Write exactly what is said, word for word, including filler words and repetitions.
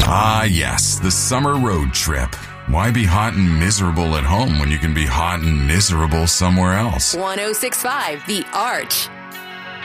Ah, yes, the summer road trip. Why be hot and miserable at home when you can be hot and miserable somewhere else? one oh six point five The Arch.